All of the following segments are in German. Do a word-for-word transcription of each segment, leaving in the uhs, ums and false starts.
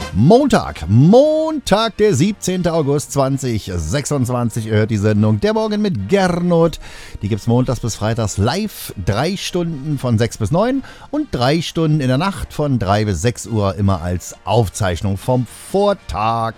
Montag, Montag, der siebzehnten August zweitausendsechsundzwanzig. Ihr hört die Sendung Der Morgen mit Gernot. Die gibt's montags bis freitags live, drei Stunden von sechs bis neun und drei Stunden in der Nacht von drei bis sechs Uhr, immer als Aufzeichnung vom Vortag.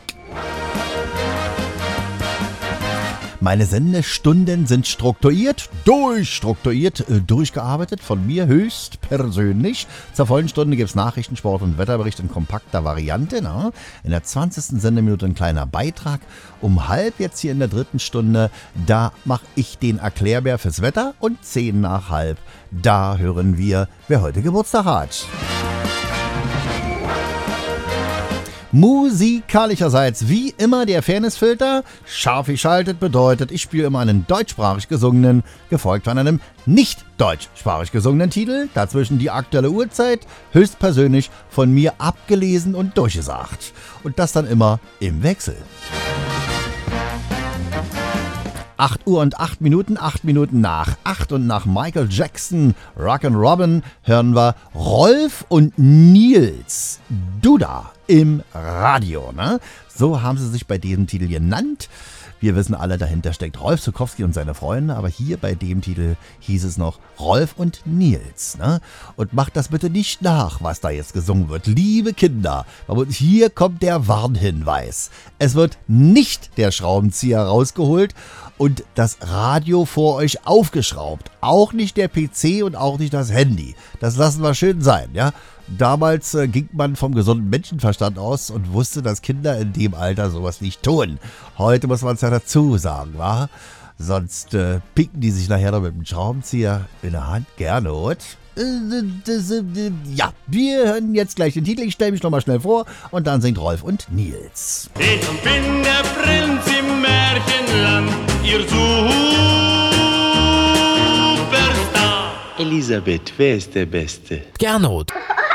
Meine Sendestunden sind strukturiert, durchstrukturiert, äh, durchgearbeitet, von mir höchst persönlich. Zur vollen Stunde gibt es Nachrichten, Sport und Wetterbericht in kompakter Variante. Na? In der zwanzigsten Sendeminute ein kleiner Beitrag. Um halb jetzt hier in der dritten Stunde, da mache ich den Erklärbär fürs Wetter. Und zehn nach halb, da hören wir, wer heute Geburtstag hat. Musikalischerseits wie immer der Fairnessfilter. Scharf geschaltet bedeutet, ich spiele immer einen deutschsprachig gesungenen, gefolgt von einem nicht deutschsprachig gesungenen Titel. Dazwischen die aktuelle Uhrzeit, höchstpersönlich von mir abgelesen und durchgesagt. Und das dann immer im Wechsel. acht Uhr und acht Minuten, acht Minuten nach acht und nach Michael Jackson, Rock'n'Robin, hören wir Rolf und Nils Duda im Radio. Ne? So haben sie sich bei diesem Titel genannt. Wir wissen alle, dahinter steckt Rolf Zuckowski und seine Freunde, aber hier bei dem Titel hieß es noch Rolf und Nils. Ne? Und macht das bitte nicht nach, was da jetzt gesungen wird. Liebe Kinder, und hier kommt der Warnhinweis. Es wird nicht der Schraubenzieher rausgeholt und das Radio vor euch aufgeschraubt. Auch nicht der P C und auch nicht das Handy. Das lassen wir schön sein, ja. Damals äh, ging man vom gesunden Menschenverstand aus und wusste, dass Kinder in dem Alter sowas nicht tun. Heute muss man es ja dazu sagen, wa? Sonst äh, picken die sich nachher noch mit dem Schraubenzieher in der Hand. Gernot. Ja, wir hören jetzt gleich den Titel. Ich stelle mich nochmal schnell vor und dann singt Rolf und Nils. Ich bin der Prinz im Märchenland, ihr Superstar. Elisabeth, wer ist der Beste? Gernot.